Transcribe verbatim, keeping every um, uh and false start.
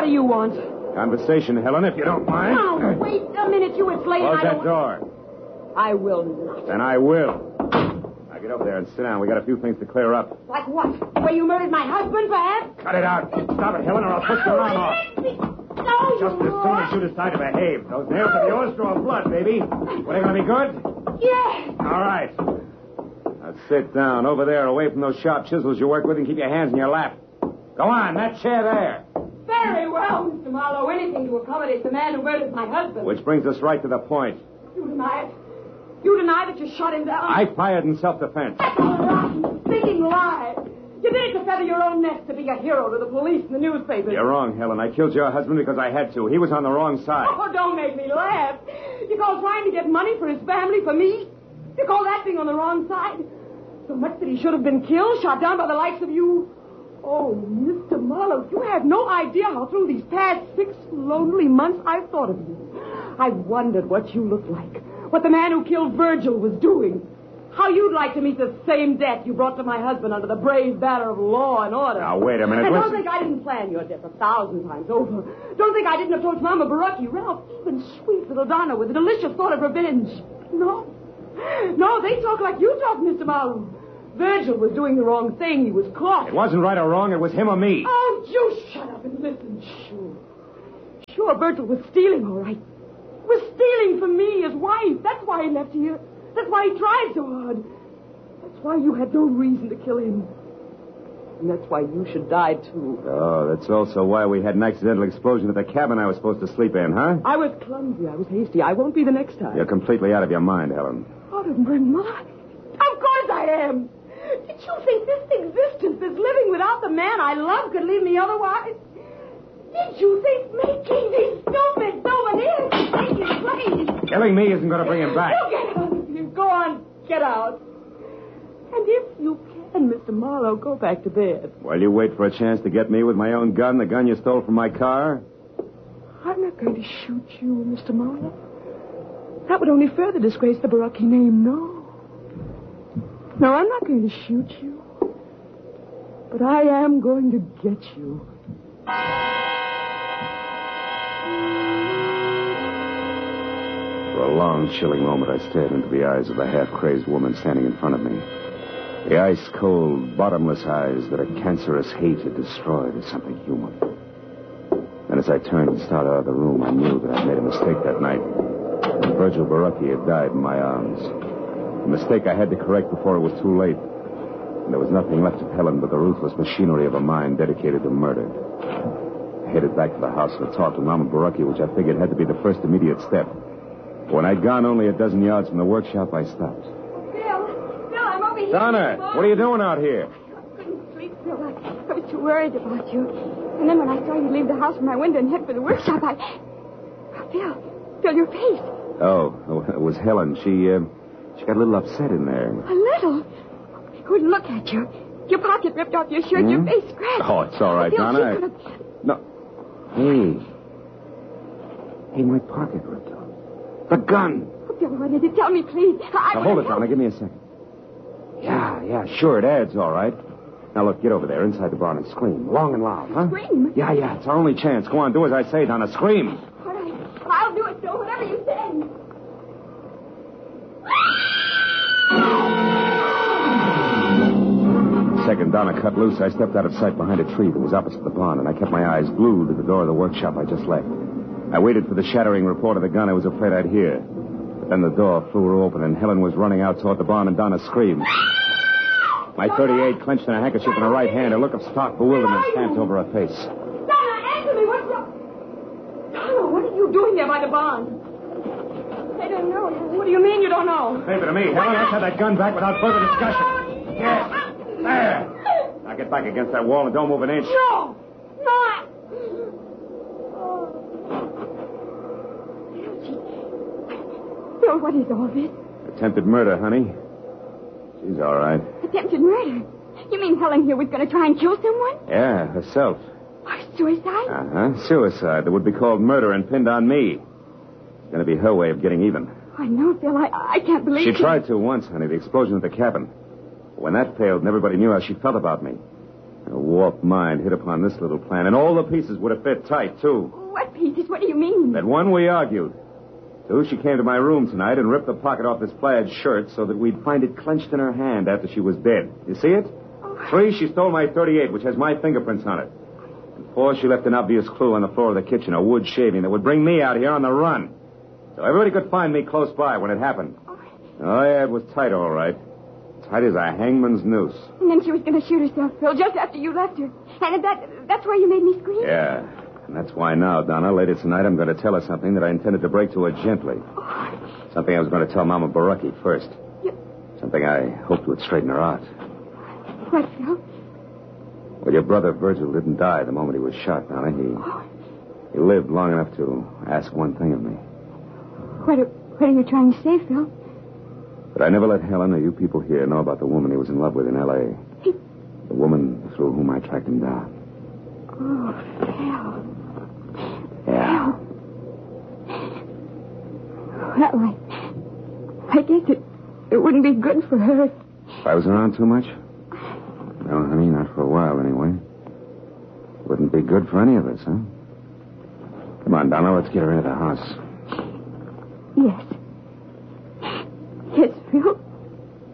What do you want? Conversation, Helen, if you don't mind. Now, wait a minute. You it's late. Close I that don't... door. I will not. Then I will. Now get over there and sit down. We got a few things to clear up. Like what? The way you murdered my husband, perhaps? Cut it out. Stop it, Helen, or I'll push your arm off. No, Just as soon as you decide to behave. Those nails of yours draw blood, baby. What, are they going to be good? Yes. All right. Now sit down over there, away from those sharp chisels you work with, and keep your hands in your lap. Go on, that chair there. Very well, Mister Marlowe. Anything to accommodate the man who murdered my husband. Which brings us right to the point. You deny it. You deny that you shot him down. I fired in self-defense. That's a rotten, stinking lie. You did it to feather your own nest, to be a hero to the police and the newspapers. You're wrong, Helen. I killed your husband because I had to. He was on the wrong side. Oh, don't make me laugh. You call trying to get money for his family, for me? You call that being on the wrong side? So much that he should have been killed, shot down by the likes of you? Oh, Mister Marlowe, you have no idea how through these past six lonely months I've thought of you. I've wondered what you looked like, what the man who killed Virgil was doing, how you'd like to meet the same death you brought to my husband under the brave banner of law and order. Now, wait a minute. And Listen. don't think I didn't plan your death a thousand times over. Don't think I didn't approach Mama Baraki, Ralph, even sweet little Donna with a delicious thought of revenge. No. No, they talk like you talk, Mister Marlowe. Virgil was doing the wrong thing. He was caught. It wasn't right or wrong. It was him or me. Oh, you shut up and listen. Sure. Sure, Virgil was stealing, all right. He was stealing from me, his wife. That's why he left here. That's why he tried so hard. That's why you had no reason to kill him. And that's why you should die, too. Oh, that's also why we had an accidental explosion at the cabin I was supposed to sleep in, huh? I was clumsy. I was hasty. I won't be the next time. You're completely out of your mind, Helen. Out of my mind? Of course I am. Did you think this existence, this living without the man I love, could leave me otherwise? Did you think making these stupid souvenirs could take his place? Killing me isn't going to bring him back. You get out of here. Go on, get out. And if you can, Mister Marlowe, go back to bed. While you wait for a chance to get me with my own gun, the gun you stole from my car? I'm not going to shoot you, Mister Marlowe. That would only further disgrace the Baraki name, no. No, I'm not going to shoot you. But I am going to get you. For a long, chilling moment, I stared into the eyes of the half-crazed woman standing in front of me. The ice-cold, bottomless eyes that a cancerous hate had destroyed as something human. And as I turned and started out of the room, I knew that I'd made a mistake that night. And Virgil Baraki had died in my arms. A mistake I had to correct before it was too late. And there was nothing left of Helen but the ruthless machinery of a mind dedicated to murder. I headed back to the house for a talk to Mama Baraki, which I figured had to be the first immediate step. When I'd gone only a dozen yards from the workshop, I stopped. Bill, Bill, I'm over here. Donna, what are you doing out here? I couldn't sleep, Bill. I, I was too worried about you. And then when I saw you leave the house from my window and head for the workshop, I... Bill, Bill, your face. Oh, it was Helen. She, uh, she got a little upset in there. A little? Good, look at you. Your pocket ripped off your shirt, hmm? Your face scratched. Oh, it's all right, Bill, Donna. I... Gonna... No. Hey. Hey, my pocket ripped off. The gun. Oh, Bill, what did it? Tell me, please. I now, hold it, Donna. Give me a second. Yeah, yeah, sure, it adds, all right. Now, look, get over there, inside the barn, and scream. Long and loud, huh? Scream? Yeah, yeah, it's our only chance. Go on, do as I say, Donna. Scream. All right. Well, I'll do it, Bill, whatever you say. The second Donna cut loose, I stepped out of sight behind a tree that was opposite the barn, and I kept my eyes glued to the door of the workshop I just left. I waited for the shattering report of the gun I was afraid I'd hear. But then the door flew open, and Helen was running out toward the barn, and Donna screamed. My thirty-eight clenched in a handkerchief in her right hand, a look of stark bewilderment stamped over her face. Donna, answer me! What's wrong? Donna, what are you doing there by the barn? I don't know. What do you mean you don't know? Leave it to me, Helen. Let's have that gun back without further discussion. Yes. There. Now get back against that wall and don't move an inch. No. No. Bill, what is all this? Attempted murder, honey. She's all right. Attempted murder? You mean Helen here was going to try and kill someone? Yeah, herself. Or suicide? Uh-huh. Suicide that would be called murder and pinned on me. It's going to be her way of getting even. I know, Bill. I, I can't believe She you. tried to once, honey, the explosion at the cabin. When that failed, and everybody knew how she felt about me. A warped mind hit upon this little plan, and all the pieces would have fit tight, too. What pieces? What do you mean? That one, we argued. Two, she came to my room tonight and ripped the pocket off this plaid shirt so that we'd find it clenched in her hand after she was dead. You see it? Oh. Three, she stole my thirty-eight, which has my fingerprints on it. And four, she left an obvious clue on the floor of the kitchen, a wood shaving that would bring me out here on the run. So everybody could find me close by when it happened. Oh, oh yeah, it was tight, all right. Tight as a hangman's noose. And then she was going to shoot herself, Phil, just after you left her. And that that's why you made me scream? Yeah. And that's why now, Donna, later tonight, I'm going to tell her something that I intended to break to her gently. Oh. Something I was going to tell Mama Baraki first. You... Something I hoped would straighten her out. What, Phil? Well, your brother Virgil didn't die the moment he was shot, Donna. He, Oh. he lived long enough to ask one thing of me. What are, what are you trying to say, Phil? But I never let Helen or you people here know about the woman he was in love with in L A He... The woman through whom I tracked him down. Oh, Phil. Yeah. Well, I, I guess it, it wouldn't be good for her. If I was around too much? No, honey, not for a while, anyway. Wouldn't be good for any of us, huh? Come on, Donna, let's get her into the house. Yes. Yes, Phil.